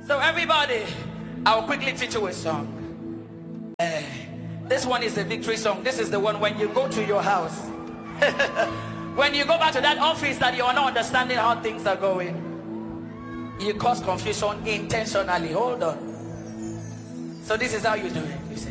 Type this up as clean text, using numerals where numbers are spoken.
So everybody, I'll quickly teach you a song. This one is a victory song. This is the one when you go to your house. When you go back to that office that you are not understanding how things are going, you cause confusion intentionally. Hold on. So this is how you do it.